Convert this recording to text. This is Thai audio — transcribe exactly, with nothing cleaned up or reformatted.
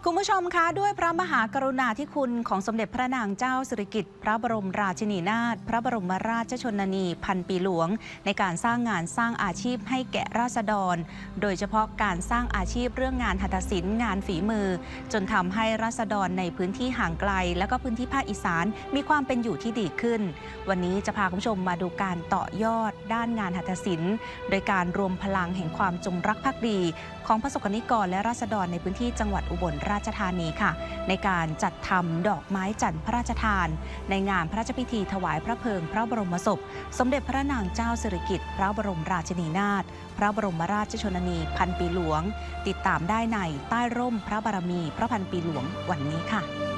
คุณผู้ชมคะด้วยพระมหากรุณาธิคุณของสมเด็จพระนางเจ้าสิริกิติ์พระบรมราชินีนาถพระบรมราชชนนีพันปีหลวงในการสร้างงานสร้างอาชีพให้แก่ราษฎรโดยเฉพาะการสร้างอาชีพเรื่องงานหัตถศิลป์งานฝีมือจนทำให้ราษฎรในพื้นที่ห่างไกลและก็พื้นที่ภาคอีสานมีความเป็นอยู่ที่ดีขึ้นวันนี้จะพาคุณผู้ชมมาดูการต่อยอดด้านงานหัตถศิลป์โดยการรวมพลังแห่งความจงรักภักดีของประสบนิกรและราษฎรในพื้นที่จังหวัดอุบลราชธานีค่ะในการจัดทำดอกไม้จันทร์พระราชทานในงานพระราชพิธีถวายพระเพลิงพระบรมศพสมเด็จพระนางเจ้าสิริกิติ์พระบรมราชินีนาถพระบรมราชชนนีพันปีหลวงติดตามได้ในใต้ร่มพระบารมีพระพันปีหลวงวันนี้ค่ะ